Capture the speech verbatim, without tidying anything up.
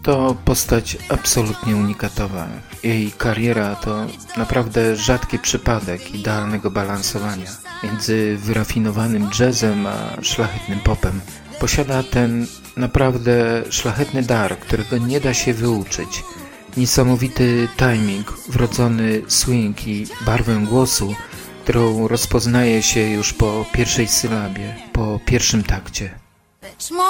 To postać absolutnie unikatowa. Jej kariera to naprawdę rzadki przypadek idealnego balansowania między wyrafinowanym jazzem a szlachetnym popem. Posiada ten naprawdę szlachetny dar, którego nie da się wyuczyć. Niesamowity timing, wrodzony swing i barwę głosu, którą rozpoznaje się już po pierwszej sylabie, po pierwszym takcie.